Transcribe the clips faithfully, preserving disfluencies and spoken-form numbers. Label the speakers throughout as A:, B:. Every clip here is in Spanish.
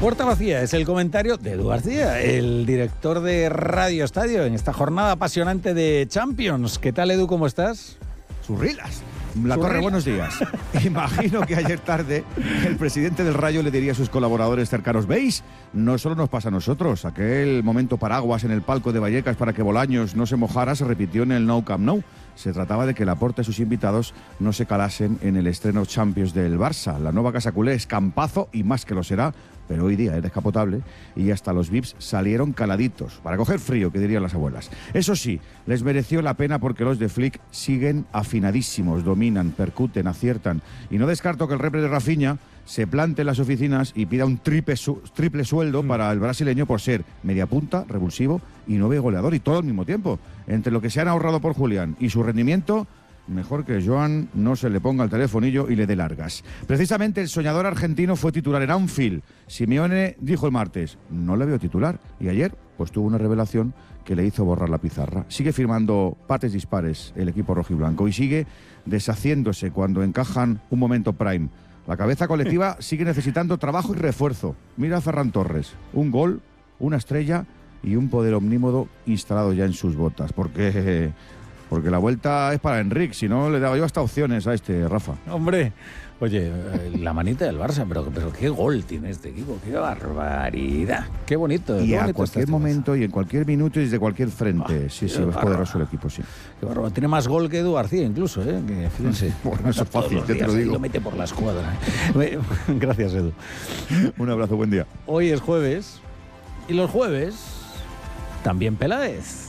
A: Puerta vacía es el comentario de Edu García, el director de Radio Estadio, en esta jornada apasionante de Champions. ¿Qué tal, Edu? ¿Cómo estás?
B: Zurrilas. La Torre, buenos días. Imagino que ayer tarde el presidente del Rayo le diría a sus colaboradores cercanos: ¿veis? No solo nos pasa a nosotros. Aquel momento paraguas en el palco de Vallecas para que Bolaños no se mojara se repitió en el Nou Camp Nou. Se trataba de que Laporta y sus invitados no se calasen en el estreno Champions del Barça. La nueva casa culé es campazo y más que lo será, pero hoy día es descapotable y hasta los V I Ps salieron caladitos, para coger frío, que dirían las abuelas. Eso sí, les mereció la pena porque los de Flick siguen afinadísimos, dominan, percuten, aciertan. Y no descarto que el repre de Rafinha se plante en las oficinas y pida un triple, su, triple sueldo mm. para el brasileño por ser media punta, revulsivo y nueve goleador, y todo al mismo tiempo. Entre lo que se han ahorrado por Julián y su rendimiento, mejor que Joan no se le ponga el telefonillo y le dé largas. Precisamente el soñador argentino fue titular en Anfield. Simeone dijo el martes: no le veo titular. Y ayer pues tuvo una revelación que le hizo borrar la pizarra. Sigue firmando pates dispares el equipo rojiblanco y sigue deshaciéndose cuando encajan un momento prime. La cabeza colectiva sigue necesitando trabajo y refuerzo. Mira a Ferran Torres, un gol, una estrella y un poder omnímodo instalado ya en sus botas. Porque, porque la vuelta es para Enric, si no le daba yo hasta opciones a este Rafa.
A: Hombre, oye, la manita del Barça, pero, pero qué gol tiene este equipo, qué barbaridad, qué bonito.
B: Y
A: qué
B: a
A: bonito
B: cualquier momento Barça. Y en cualquier minuto y desde cualquier frente. Oh, sí, sí, es poderoso el equipo, sí.
A: Qué barbaridad. Tiene más gol que Edu García incluso, ¿eh? Que, fíjense.
B: Bueno, eso es fácil, ya te lo digo.
A: Lo mete por la escuadra. ¿eh? Gracias, Edu.
B: Un abrazo, buen día.
A: Hoy es jueves y los jueves también Peláez.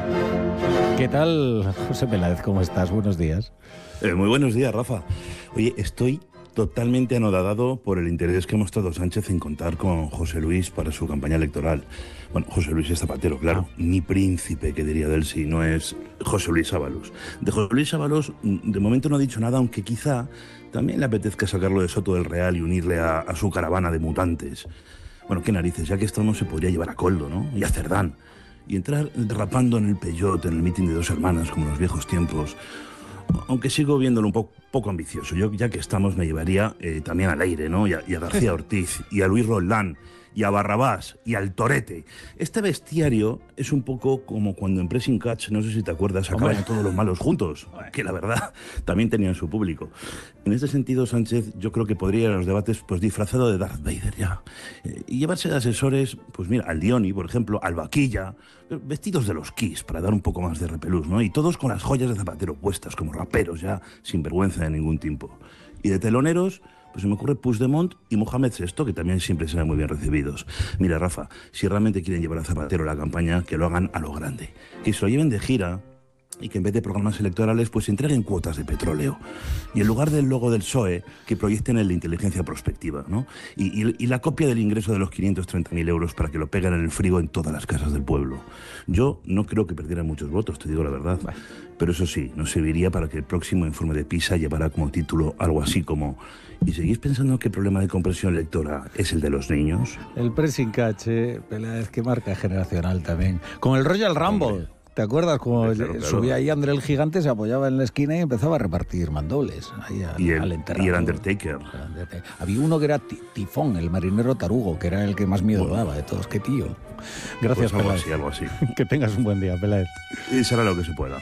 A: ¿Qué tal, José Peláez? ¿Cómo estás? Buenos días.
C: Eh, muy buenos días, Rafa. Oye, estoy totalmente anodadado por el interés que ha mostrado Sánchez en contar con José Luis para su campaña electoral. Bueno, José Luis es Zapatero, claro, ni príncipe, que diría de él, si no es José Luis Ábalos. De José Luis Ábalos, de momento no ha dicho nada, aunque quizá también le apetezca sacarlo de Soto del Real y unirle a, a su caravana de mutantes. Bueno, qué narices, ya que esto no se podría llevar a Coldo, ¿no? Y a Cerdán. Y entrar derrapando en el Peugeot, en el mitin de dos hermanas, como en los viejos tiempos. Aunque sigo viéndolo un poco, poco ambicioso. Yo, ya que estamos, me llevaría eh, también al Aire, ¿no? Y a, y a García Ortiz, y a Luis Roldán, y a Barrabás, y al Torete. Este bestiario es un poco como cuando en Pressing Catch, no sé si te acuerdas, sacaban a todos los malos juntos, que la verdad también tenían su público. En este sentido, Sánchez, yo creo que podría ir a los debates pues disfrazado de Darth Vader, ya. Eh, y llevarse de asesores, pues mira, al Dioni, por ejemplo, al Vaquilla, vestidos de los Kiss, para dar un poco más de repelús, ¿no? Y todos con las joyas de Zapatero puestas, como raperos ya, sin vergüenza de ningún tipo. Y de teloneros, pues se me ocurre Puigdemont y Mohamed sexto, que también siempre serán muy bien recibidos. Mira, Rafa, si realmente quieren llevar a Zapatero la campaña, que lo hagan a lo grande. Que se lo lleven de gira y que en vez de programas electorales, pues entreguen cuotas de petróleo. Y en lugar del logo del P S O E, que proyecten el de inteligencia prospectiva, ¿no? Y, y, y la copia del ingreso de los quinientos treinta mil euros para que lo peguen en el frigo en todas las casas del pueblo. Yo no creo que perdieran muchos votos, te digo la verdad. Bueno. Pero eso sí, nos serviría para que el próximo informe de PISA llevara como título algo así como: ¿y seguís pensando que el problema de compresión lectora es el de los niños?
A: El pressing catch, eh, Peláez, que marca generacional también. Con el Royal Rumble. Hombre. ¿Te acuerdas? Como sí, claro, claro. Subía ahí André el Gigante, se apoyaba en la esquina y empezaba a repartir mandobles. Ahí al,
C: y, el,
A: al
C: y el Undertaker.
A: el Undertaker. Había uno que era Tifón, el marinero tarugo, que era el que más miedo bueno. daba de todos. ¡Qué tío! Gracias,
C: pues algo
A: Peláez.
C: Así, algo así.
A: Que tengas un buen día, Peláez.
C: Y será lo que se pueda.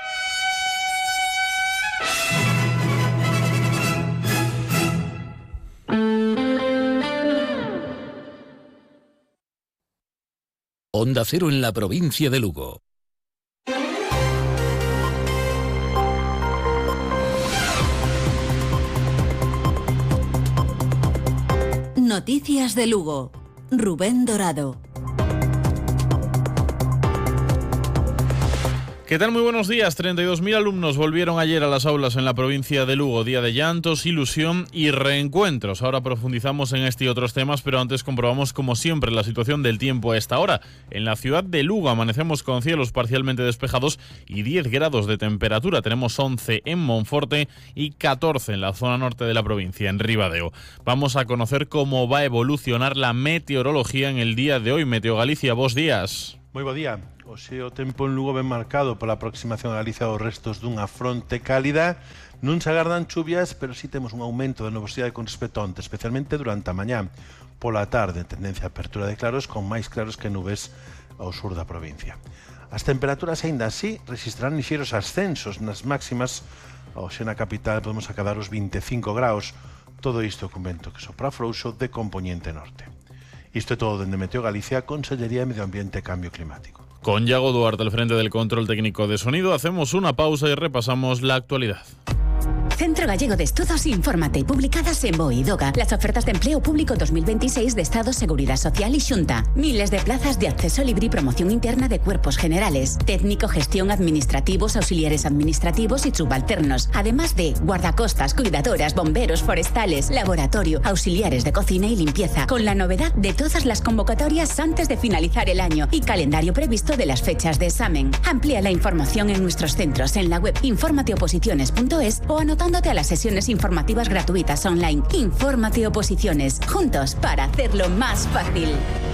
D: Onda Cero en la provincia de Lugo.
E: Noticias de Lugo. Rubén Dorado.
F: ¿Qué tal? Muy buenos días. treinta y dos mil alumnos volvieron ayer a las aulas en la provincia de Lugo. Día de llantos, ilusión y reencuentros. Ahora profundizamos en este y otros temas, pero antes comprobamos, como siempre, la situación del tiempo a esta hora. En la ciudad de Lugo amanecemos con cielos parcialmente despejados y diez grados de temperatura. Tenemos once en Monforte y catorce en la zona norte de la provincia, en Ribadeo. Vamos a conocer cómo va a evolucionar la meteorología en el día de hoy. Meteo Galicia, vos días.
G: Muy buen día. Hoxe o tempo en Lugo ben marcado pola aproximación a Galicia aos restos dunha fronte cálida. Non se agardan chuvias, pero sí temos un aumento de nubosidade con respecto a onte, especialmente durante a mañá. Pola tarde, tendencia a apertura de claros con máis claros que nubes ao sur da provincia. As temperaturas aínda así registrarán lixeiros ascensos nas máximas. Hoxe na capital podemos acadar os veinticinco graus. Todo isto con vento que sopra frouxo de compoñente norte. Isto é todo dende Meteo Galicia, Consellería de Medio Ambiente e Cambio Climático.
F: Con Iago Duarte al frente del control técnico de sonido, hacemos una pausa y repasamos la actualidad.
H: Centro Gallego de Estudos Infórmate, publicadas en BOE y DOGA. Las ofertas de empleo público dos mil veintiséis de Estado, Seguridad Social y Xunta. Miles de plazas de acceso libre y promoción interna de cuerpos generales. Técnico, gestión, administrativos, auxiliares administrativos y subalternos. Además de guardacostas, cuidadoras, bomberos, forestales, laboratorio, auxiliares de cocina y limpieza. Con la novedad de todas las convocatorias antes de finalizar el año y calendario previsto de las fechas de examen. Amplía la información en nuestros centros en la web informateoposiciones punto es o anotando a las sesiones informativas gratuitas online. Infórmate Oposiciones, juntos para hacerlo más fácil.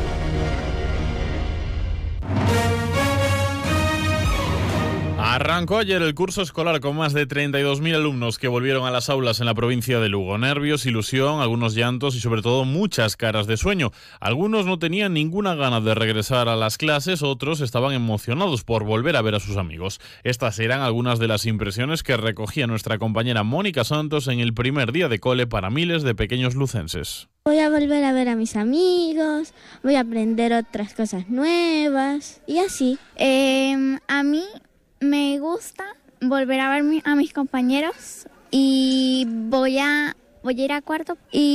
F: Arrancó ayer el curso escolar con más de treinta y dos mil alumnos que volvieron a las aulas en la provincia de Lugo. Nervios, ilusión, algunos llantos y sobre todo muchas caras de sueño. Algunos no tenían ninguna gana de regresar a las clases, otros estaban emocionados por volver a ver a sus amigos. Estas eran algunas de las impresiones que recogía nuestra compañera Mónica Santos en el primer día de cole para miles de pequeños lucenses.
I: Voy a volver a ver a mis amigos, voy a aprender otras cosas nuevas y así.
J: Eh, a mí me gusta volver a ver a mis compañeros y voy a, voy a ir a cuarto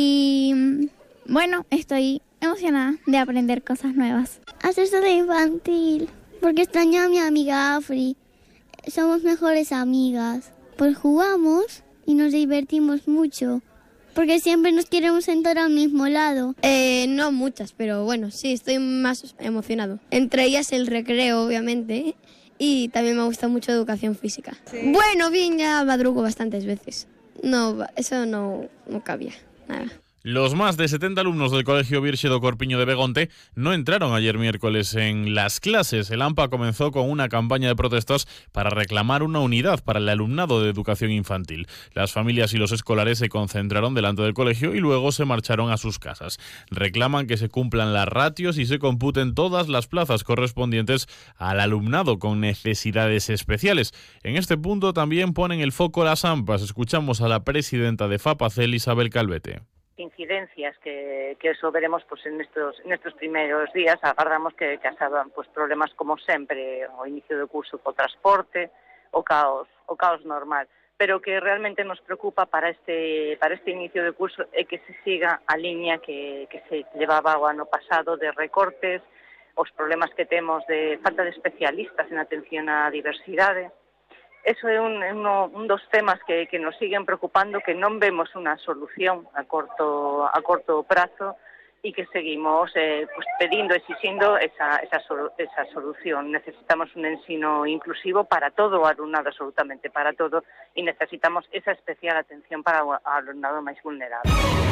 J: y bueno, estoy emocionada de aprender cosas nuevas.
I: Hacer de infantil, porque extraño a mi amiga Afri. Somos mejores amigas, pues jugamos y nos divertimos mucho. Porque siempre nos queremos sentar al mismo lado.
K: Eh, no muchas, pero bueno, sí, estoy más emocionado. Entre ellas el recreo, obviamente, y también me gusta mucho educación física. Sí. Bueno, bien, ya madrugo bastantes veces. No, eso no, no cabía, nada.
F: Los más de setenta alumnos del Colegio Virxe do Corpiño de Begonte no entraron ayer miércoles en las clases. El AMPA comenzó con una campaña de protestas para reclamar una unidad para el alumnado de educación infantil. Las familias y los escolares se concentraron delante del colegio y luego se marcharon a sus casas. Reclaman que se cumplan las ratios y se computen todas las plazas correspondientes al alumnado con necesidades especiales. En este punto también ponen el foco las AMPAs. Escuchamos a la presidenta de FAPACEL, Isabel Calvete.
L: Incidencias que, que eso veremos pues en estos en estos primeros días. Agardamos que, que hagan pues problemas como sempre o inicio do curso co transporte, o caos, o caos normal, pero que realmente nos preocupa para este para este inicio de curso é que se siga a liña que, que se levaba o ano pasado de recortes, os problemas que temos de falta de especialistas en atención á diversidade. Eso é un, uno, un dos temas que, que nos siguen preocupando, que non vemos unha solución a corto a corto prazo e que seguimos eh, pues pedindo, exigindo esa, esa, esa solución. Necesitamos un ensino inclusivo para todo o alumnado, absolutamente para todo, e necesitamos esa especial atención para o alumnado máis vulnerable.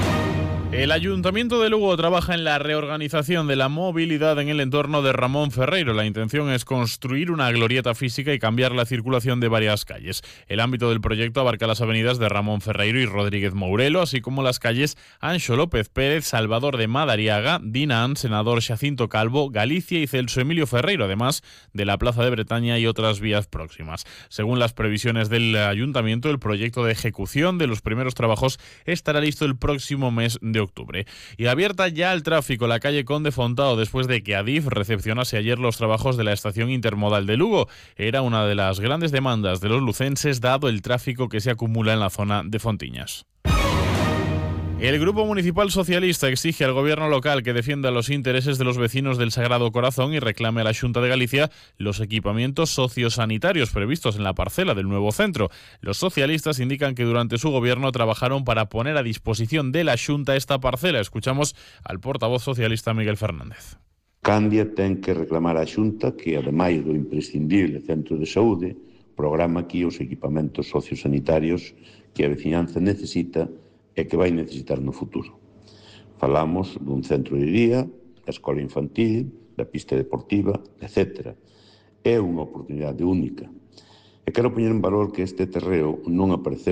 F: El Ayuntamiento de Lugo trabaja en la reorganización de la movilidad en el entorno de Ramón Ferreiro. La intención es construir una glorieta física y cambiar la circulación de varias calles. El ámbito del proyecto abarca las avenidas de Ramón Ferreiro y Rodríguez Mourelo, así como las calles Anxo López Pérez, Salvador de Madariaga, Dinán, Senador Xacinto Calvo, Galicia y Celso Emilio Ferreiro, además de la Plaza de Bretaña y otras vías próximas. Según las previsiones del Ayuntamiento, el proyecto de ejecución de los primeros trabajos estará listo el próximo mes de octubre. Y abierta ya al tráfico la calle Conde Fontao después de que Adif recepcionase ayer los trabajos de la estación intermodal de Lugo. Era una de las grandes demandas de los lucenses dado el tráfico que se acumula en la zona de Fontiñas. El Grupo Municipal Socialista exige al gobierno local que defienda los intereses de los vecinos del Sagrado Corazón y reclame a la Xunta de Galicia los equipamientos sociosanitarios previstos en la parcela del nuevo centro. Los socialistas indican que durante su gobierno trabajaron para poner a disposición de la Xunta esta parcela. Escuchamos al portavoz socialista Miguel Fernández.
M: Candia ten que reclamar á Xunta que, ademais do imprescindible centro de saúde, programa aquí os equipamentos sociosanitarios que a veciñanza necesita e que vai necesitar no futuro. Falamos dun centro de día, da escola infantil, da pista deportiva, etcétera. é unha oportunidade única. E quero poñer en valor que este terreo non apareceu